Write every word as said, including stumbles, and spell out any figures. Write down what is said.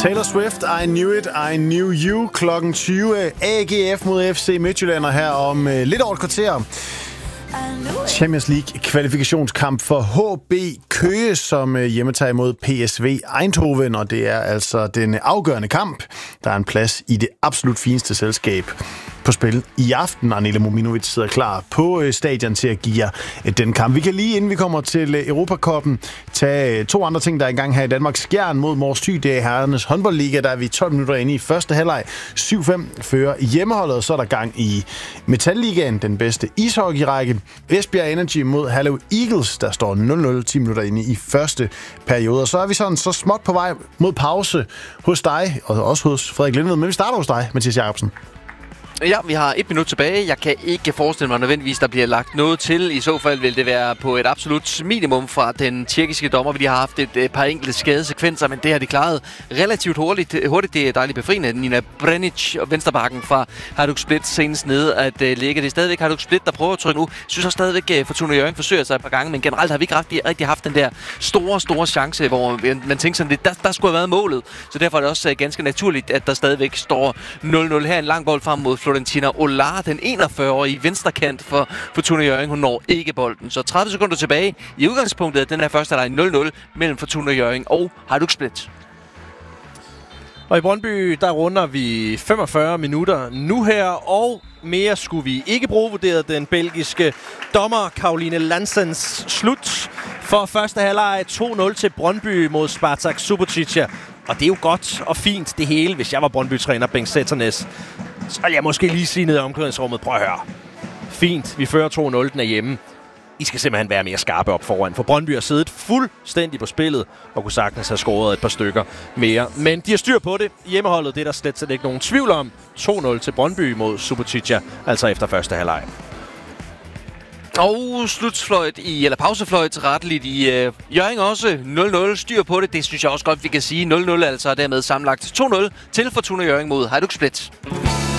Taylor Swift, I Knew It, I Knew You, klokken tyve. A G F mod F C Midtjylland her om uh, lidt over et kvarter. Champions League kvalifikationskamp for H B Køge, som uh, hjemmetager imod P S V Eindhoven, og det er altså den afgørende kamp. Der er en plads i det absolut fineste selskab på spil i aften, og Nele Mominovic sidder klar på øh, stadion til at give jer øh, den kamp. Vi kan lige, inden vi kommer til øh, Europacupen, tage øh, to andre ting, der er i gang her i Danmark. Skjern mod Mors Thy, det er herrenes håndboldliga, der er vi tolv minutter inde i første halvleg. syv fem fører hjemmeholdet, og så er der gang i Metalligaen, den bedste ishockeyrække. Esbjerg Energy mod Herlev Eagles, der står nul nul ti minutter inde i første periode. Og så er vi sådan så småt på vej mod pause hos dig, og også hos Frederik Lindved, men vi starter hos dig, Mathias Jacobsen. Ja, vi har et minut tilbage. Jeg kan ikke forestille mig nødvendigvis, der bliver lagt noget til. I så fald vil det være på et absolut minimum fra den tjekkiske dommer. Vi har haft et, et par enkelte skadesekvenser, men det har de klaret relativt hurtigt. hurtigt. Det er dejligt befriende. Nina Brenic og venstrebakken fra Hajduk Split senest nede at uh, ligge. Det er stadigvæk Hajduk Split, der prøver at trykke nu. Jeg synes også stadigvæk, at Fortuna Hjørring forsøger sig et par gange, men generelt har vi ikke rigtig, rigtig haft den der store, store chance, hvor man tænker sådan lidt, der, der skulle have været målet. Så derfor er det også uh, ganske naturligt, at der stadigvæk står nul nul her. En lang bold frem mod Florentina Olar, den enogfyrre-årige venstrekant for Fortuna Hjørring. Hun når ikke bolden. Så tredive sekunder tilbage i udgangspunktet af den her første halvleg nul nul mellem Fortuna Hjørring og Hajduk Split. Og i Brøndby, der runder vi femogfyrre minutter nu her, og mere skulle vi ikke bruge, vurderet den belgiske dommer Caroline Lansens slut for første halvleg to nul til Brøndby mod Spartak Subotica. Og det er jo godt og fint det hele, hvis jeg var Brøndby-træner Bengt Sætternes. Så vil jeg måske lige sige ned i omklædningsrummet, prøv at høre. Fint, vi fører to nul, den er hjemme. I skal simpelthen være mere skarpe op foran, for Brøndby har siddet fuldstændig på spillet og kunne sagtens have scoret et par stykker mere. Men de har styr på det. Hjemmeholdet, det er der slet, slet ikke nogen tvivl om. to nul til Brøndby mod Subotica, altså efter første halvleg. Og slutfløjt i, eller pausefløjt retteligt i øh, Hjørring også. nul nul, styr på det. Det synes jeg også godt, vi kan sige. nul nul altså dermed sammenlagt to nul til Fortuna Hjørring mod Hajduk Split.